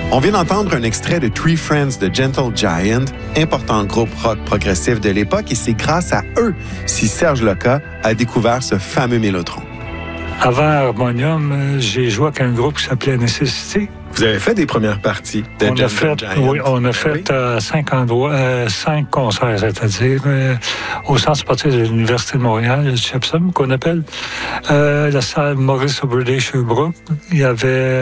On vient d'entendre un extrait de Three Friends de Gentle Giant, important groupe rock progressif de l'époque, et c'est grâce à eux si Serge Locas a découvert ce fameux mélotron. Avant Harmonium, j'ai joué avec un groupe qui s'appelait Nécessité. Vous avez fait des premières parties de Gentle Giant? Oui, on a fait 5 endroits, 5 concerts, c'est-à-dire au centre sportif de l'Université de Montréal, Chepsom, qu'on appelle, la salle Maurice O'Brady Sherbrooke. Il y avait